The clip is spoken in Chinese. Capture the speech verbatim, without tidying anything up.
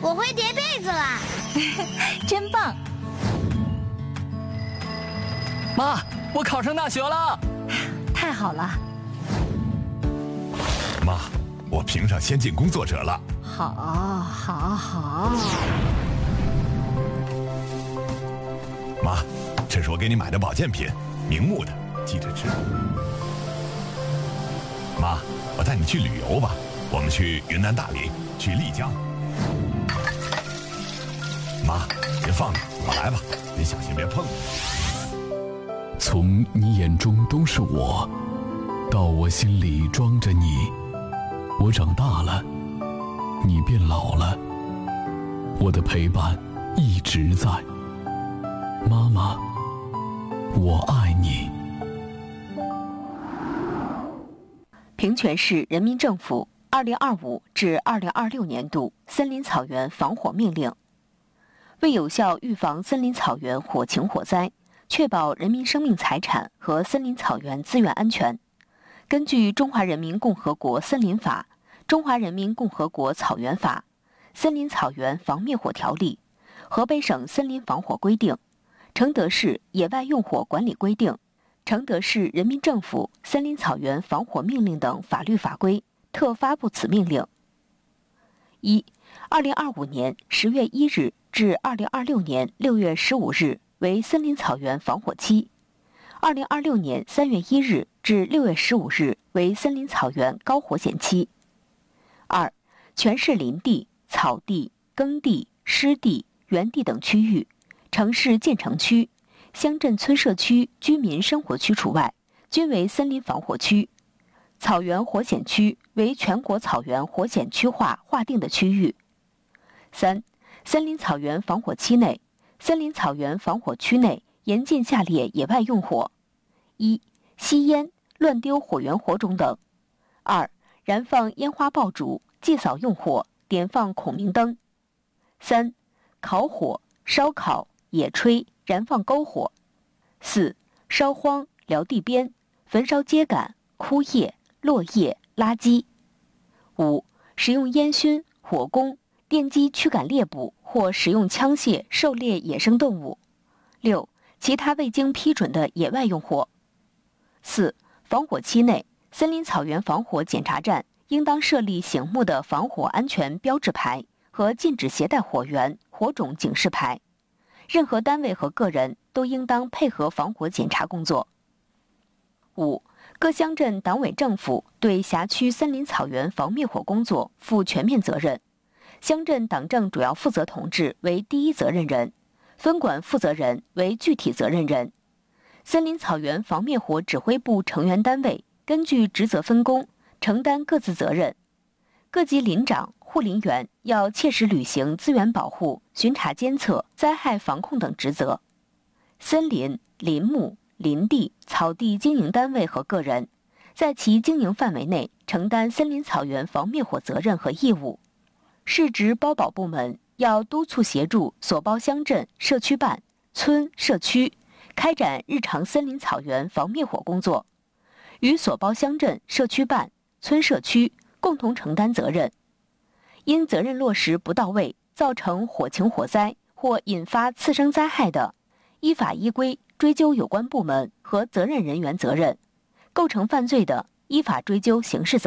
我会叠被子啦！ 真棒！ 妈，我考上大学了！ 太好了！ 妈，我评上先进工作者了！ 好，好，好！ 妈，这是我给你买的保健品，明目的，记着吃。妈，我带你去旅游吧，我们去云南大理，去丽江。妈，别放着，我来吧，你小心别碰。 从你眼中都是我，到我心里装着你，我长大了，你变老了，我的陪伴一直在。妈妈，我爱你。 平泉市人民政府二零二五至二零二六年度森林草原防火命令，为有效预防森林草原火情火灾，确保人民生命财产和森林草原资源安全，根据《中华人民共和国森林法》《中华人民共和国草原法》《森林草原防灭火条例》《河北省森林防火规定》《承德市野外用火管理规定》《承德市人民政府森林草原防火命令》等法律法规，特发布此命令。一、二零二五年十月一日至二零二六年六月十五日为森林草原防火期，二零二六年三月一日至六月十五日为森林草原高火险期。二、全市林地、草地、耕地、湿地、园地等区域，城市建成区、乡镇村社区居民生活区除外，均为森林防火区。草原火险区为全国草原火险区划划定的区域。三、森林草原防火期内，森林草原防火区内严禁下列野外用火：一、吸烟、乱丢火源火种等；二、燃放烟花爆竹、祭扫用火、点放孔明灯；三、烤火、烧烤、野炊、燃放篝火；四、烧荒、燎地边、焚烧秸秆、枯叶、落叶、垃圾；五、使用烟熏、火攻、电击驱赶猎捕或使用枪械狩猎野生动物；六、其他未经批准的野外用火。四、防火期内，森林草原防火检查站应当设立醒目的防火安全标志牌和禁止携带火源、火种警示牌。任何单位和个人都应当配合防火检查工作。五、各乡镇党委政府对辖区森林草原防灭火工作负全面责任，乡镇党政主要负责同志为第一责任人，分管负责人为具体责任人。森林草原防灭火指挥部成员单位根据职责分工，承担各自责任。各级林长、护林员要切实履行资源保护、巡查监测、灾害防控等职责。森林、林木、林地、草地经营单位和个人，在其经营范围内承担森林草原防灭火责任和义务。市直包保部门要督促协助所包乡镇、社区办、村、社区开展日常森林草原防灭火工作，与所包乡镇、社区办、村社区共同承担责任。因责任落实不到位，造成火情火灾或引发次生灾害的，依法依规追究有关部门和责任人员责任；构成犯罪的，依法追究刑事责任。